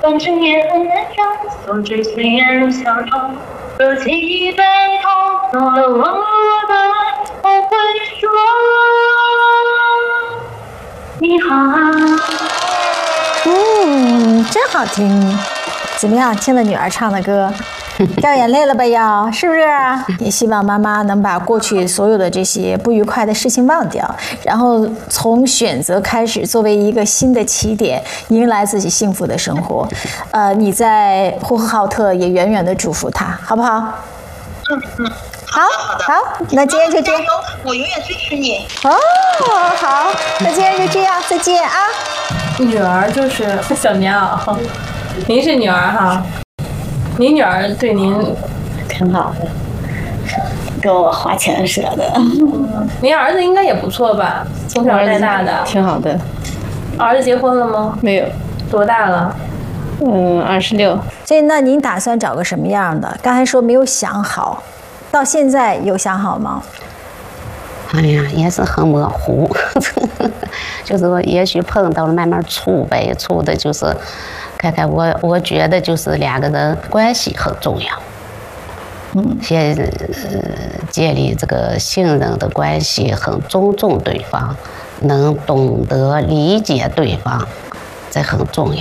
反正也很难找，所追虽然如小偷，若情已被偷，走了忘了我的爱，我会说你好。 真好听。怎么样？听了女儿唱的歌，掉眼泪了吧？要是不是？也希望妈妈能把过去所有的这些不愉快的事情忘掉，然后从选择开始，作为一个新的起点，迎来自己幸福的生活。你在呼和浩特也远远的祝福她，好不好？好，那今天就这样。 我永远支持你。 哦，好，那今天就这样，再见啊！ 女儿就是小棉袄，您是女儿哈，您女儿对您挺好的，给我花钱舍的。 您儿子应该也不错吧？从小带大的， 挺好的。 儿子结婚了吗？ 没有。 多大了 ？26。 所以那您打算找个什么样的？刚才说没有想好，到现在有想好吗？ 哎呀，也是很模糊，就是说也许碰到了慢慢处呗，处的就是看看我觉得就是两个人关系很重要，先建立这个信任的关系，很尊重对方，能懂得理解对方，这很重要。